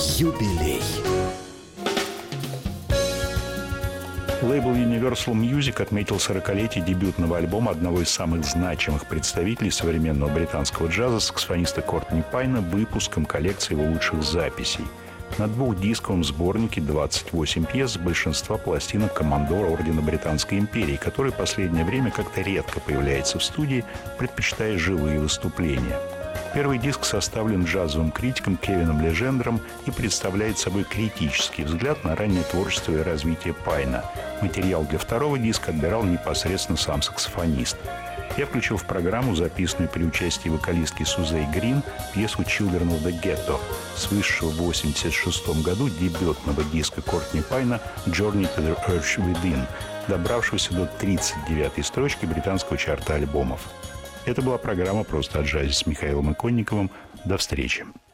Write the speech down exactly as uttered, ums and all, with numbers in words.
Юбилей. Лейбл Universal Music отметил сорокалетие дебютного альбома одного из самых значимых представителей современного британского джаза, саксофониста Кортни Пайна, выпуском коллекции его лучших записей. На двухдисковом сборнике двадцать восемь пьес, большинства пластинок командора Ордена Британской империи, который в последнее время как-то редко появляется в студии, предпочитая живые выступления. Первый диск составлен джазовым критиком Кевином Лежендром и представляет собой критический взгляд на раннее творчество и развитие Пайна. Материал для второго диска отбирал непосредственно сам саксофонист. Я включил в программу, записанную при участии вокалистки Сузей Грин, пьесу «Children of the Ghetto» с вышедшего в восемьдесят шестом году дебютного диска Кортни Пайна «Journey to the Urge Within», добравшегося до тридцать девятой строчки британского чарта альбомов. Это была программа «Просто о джазе» с Михаилом Иконниковым. До встречи.